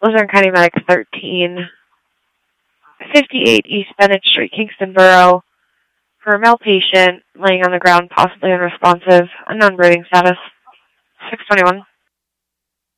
Luzerne County Medic 1358 East Bennett Street, Kingston Borough, for a male patient laying on the ground, possibly unresponsive, unknown breathing status, 621.